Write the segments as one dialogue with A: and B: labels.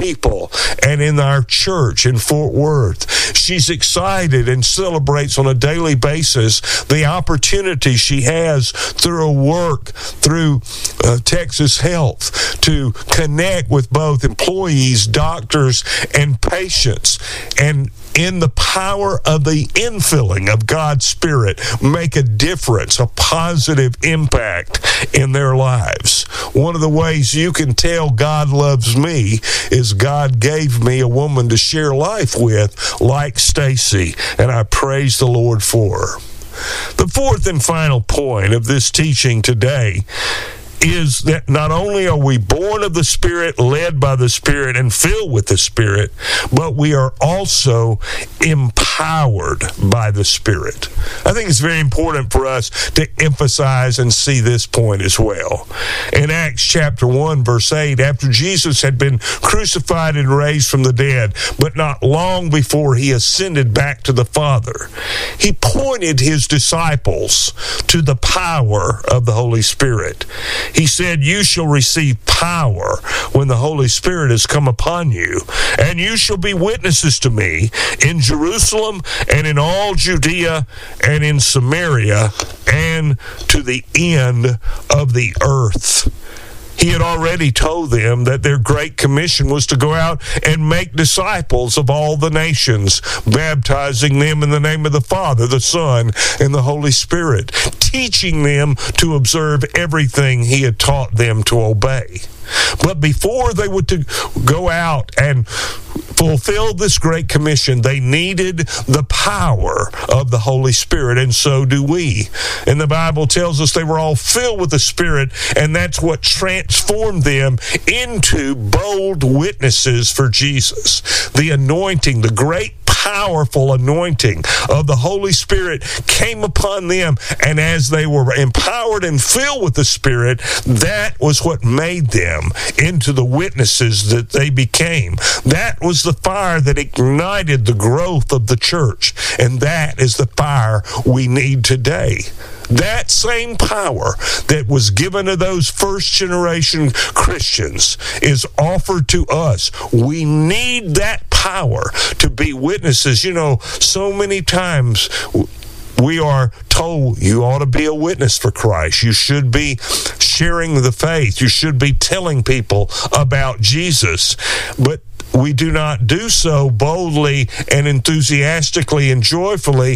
A: people and in our church in Fort Worth. She's excited and celebrates on a daily basis the opportunity she has through her work, through Texas Health, to connect with both employees, doctors, and patients, and in the power of the infilling of God's Spirit, make a difference, a positive impact in their lives. One of the ways you can tell God loves me is God gave me a woman to share life with, like Stacy, and I praise the Lord for her. The fourth and final point of this teaching today is that not only are we born of the Spirit, led by the Spirit, and filled with the Spirit, but we are also empowered by the Spirit. I think it's very important for us to emphasize and see this point as well. In Acts chapter 1, verse 8, after Jesus had been crucified and raised from the dead, but not long before he ascended back to the Father, he pointed his disciples to the power of the Holy Spirit. He said, "You shall receive power when the Holy Spirit has come upon you, and you shall be witnesses to me in Jerusalem and in all Judea and in Samaria and to the end of the earth." He had already told them that their great commission was to go out and make disciples of all the nations, baptizing them in the name of the Father, the Son, and the Holy Spirit, teaching them to observe everything he had taught them to obey. But before they were to go out and fulfill this great commission, they needed the power of the Holy Spirit, and so do we. And the Bible tells us they were all filled with the Spirit, and that's what transformed them into bold witnesses for Jesus. The anointing, the great powerful anointing of the Holy Spirit came upon them, and as they were empowered and filled with the Spirit, that was what made them into the witnesses that they became. That was the fire that ignited the growth of the church, and that is the fire we need today. That same power that was given to those first generation Christians is offered to us. We need that power to be witnesses. You know, so many times we are told you ought to be a witness for Christ. You should be sharing the faith. You should be telling people about Jesus. But we do not do so boldly and enthusiastically and joyfully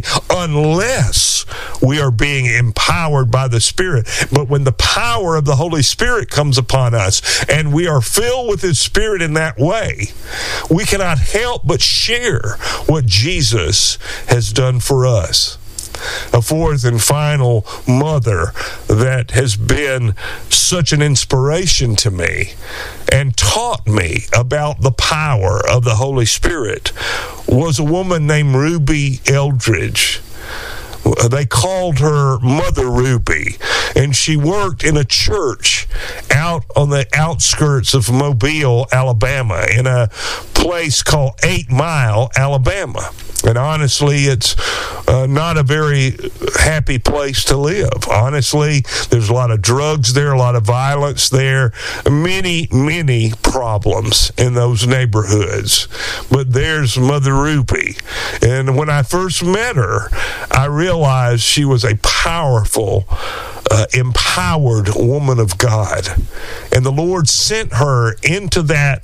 A: unless we are being empowered by the Spirit. But when the power of the Holy Spirit comes upon us and we are filled with His Spirit in that way, we cannot help but share what Jesus has done for us. A fourth and final mother that has been such an inspiration to me and taught me about the power of the Holy Spirit was a woman named Ruby Eldridge. They called her Mother Ruby, and she worked in a church out on the outskirts of Mobile, Alabama, in a place called 8 Mile, Alabama. And honestly, it's not a very happy place to live. Honestly, there's a lot of drugs there, a lot of violence there, many, many problems in those neighborhoods. But there's Mother Ruby. And when I first met her, I realized she was a powerful, empowered woman of God. And the Lord sent her into that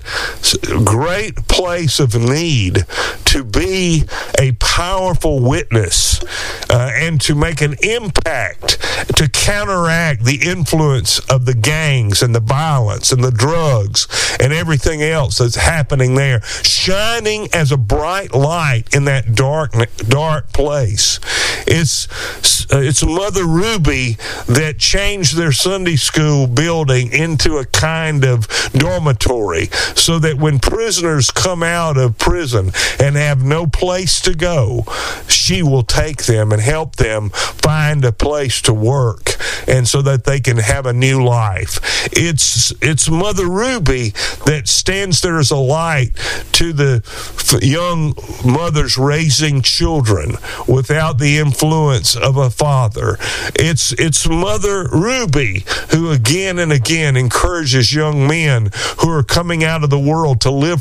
A: great place of need to be a powerful witness and to make an impact to counteract the influence of the gangs and the violence and the drugs and everything else that's happening there, shining as a bright light in that dark place. It's Mother Ruby that changed their Sunday school building into a kind of dormitory so that when prisoners come out of prison and have no place to go, she will take them and help them find a place to work, and so that they can have a new life. It's Mother Ruby that stands there as a light to the young mothers raising children without the influence of a father. It's Mother Ruby who again and again encourages young men who are coming out of the world to live